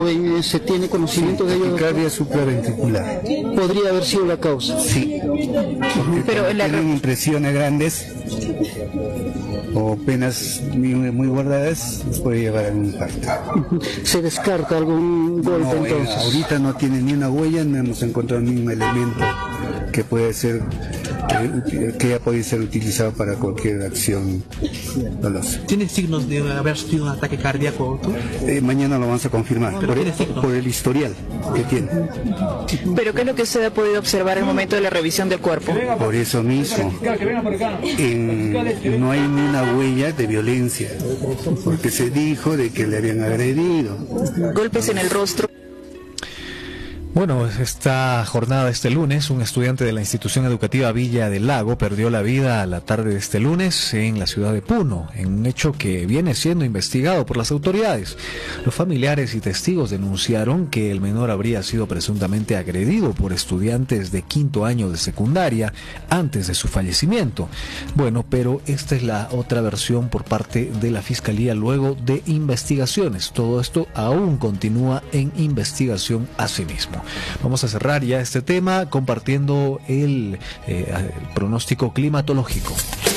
¿Se tiene conocimiento de ello? Taquicardia supraventricular. ¿Podría haber sido la causa? Sí. Pero tienen impresiones grandes o penas muy guardadas, puede llevar a un infarto. ¿Se descarta algún golpe entonces? Ahorita no tiene ni una huella, no hemos encontrado ningún elemento que puede ser que ya puede ser utilizado para cualquier acción dolosa. ¿Tiene signos de haber sufrido un ataque cardíaco? Mañana lo vamos a confirmar por el historial que tiene. ¿Pero qué es lo que usted ha podido observar en el momento de la revisión del cuerpo? Por eso mismo, no hay ni una huella de violencia, porque se dijo de que le habían agredido. Golpes en el rostro. Bueno, esta jornada de este lunes, un estudiante de la institución educativa Villa del Lago perdió la vida a la tarde de este lunes en la ciudad de Puno, en un hecho que viene siendo investigado por las autoridades. Los familiares y testigos denunciaron que el menor habría sido presuntamente agredido por estudiantes de quinto año de secundaria antes de su fallecimiento. Bueno, pero esta es la otra versión por parte de la Fiscalía luego de investigaciones. Todo esto aún continúa en investigación asimismo. Vamos a cerrar ya este tema compartiendo el pronóstico climatológico.